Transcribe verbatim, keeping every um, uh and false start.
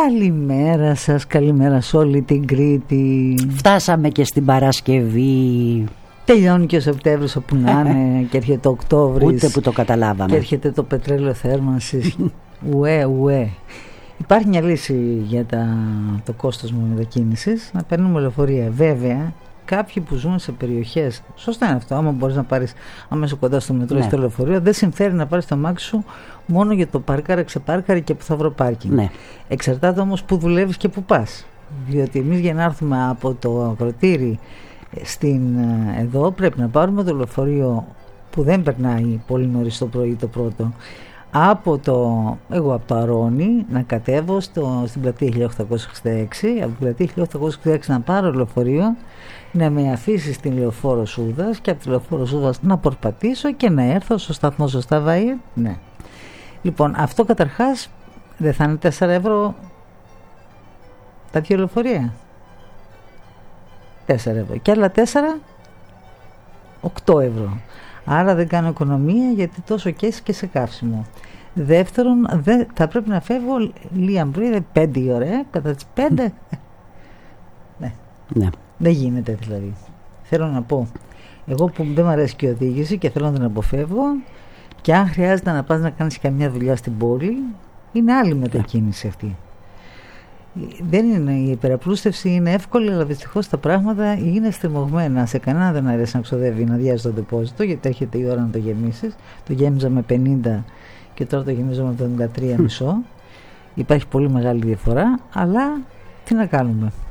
Καλημέρα σας, καλημέρα σε όλη την Κρήτη. Φτάσαμε και στην Παρασκευή. Τελειώνει και ο Σεπτέμβρης όπου να είναι και έρχεται ο Οκτώβρης. Ούτε που το καταλάβαμε. Και έρχεται το πετρέλαιο θέρμανσης. Ουέ, ουέ. Υπάρχει μια λύση για τα, το κόστος μου μετακίνησης, να παίρνουμε λεωφορεία. Βέβαια, κάποιοι που ζουν σε περιοχές, σωστά είναι αυτό, άμα μπορείς να πάρεις αμέσως κοντά στο μετρό ή ναι. στο λεωφορείο, δεν συμφέρει να πάρεις το αμάξι σου μόνο για το πάρκαρε, ξεπάρκαρε και που θα βρω πάρκινγκ. Ναι. Εξαρτάται όμως που δουλεύεις και που πας. Διότι εμείς για να έρθουμε από το ακροτήρι στην, εδώ πρέπει να πάρουμε το λεωφορείο που δεν περνάει πολύ νωρίς το πρωί το πρώτο. Από το, εγώ από το Αρώνι να κατέβω στο, στην πλατεία χίλια οκτακόσια εξήντα έξι, από την πλατεία χίλια οκτακόσια εξήντα έξι να πάρω λεωφορείο, να με αφήσει στην λεωφόρο Σούδας και από τη λεωφόρο Σούδας να περπατήσω και να έρθω στο σταθμό σωστά Βάιε. Ναι. Λοιπόν, αυτό καταρχάς δεν θα είναι τέσσερα ευρώ τα δύο λεωφορεία. τέσσερα ευρώ. Και άλλα τέσσερα, οκτώ ευρώ. Άρα δεν κάνω οικονομία γιατί τόσο και και σε καύσιμο. Δεύτερον, δε, θα πρέπει να φεύγω λίγα πρωί, πέντε η ώρα, ε, κατά τις πέντε. ναι. ναι. Δεν γίνεται δηλαδή. Θέλω να πω, εγώ που δεν μου αρέσει και η οδήγηση και θέλω να την αποφεύγω, και αν χρειάζεται να πας να κάνεις καμιά δουλειά στην πόλη, είναι άλλη μετακίνηση αυτή. Δεν είναι, η υπεραπλούστευση είναι εύκολη, αλλά δυστυχώς τα πράγματα είναι στριμωγμένα. Σε κανένα δεν αρέσει να ξοδεύει, να διάζει το ντεπόζιτο, γιατί έρχεται η ώρα να το γεμίσεις. Το γέμιζα με πενήντα και τώρα το γεμίζω με εβδομήντα τρία κόμμα πέντε. Υπάρχει πολύ μεγάλη διαφορά, αλλά τι να κάνουμε.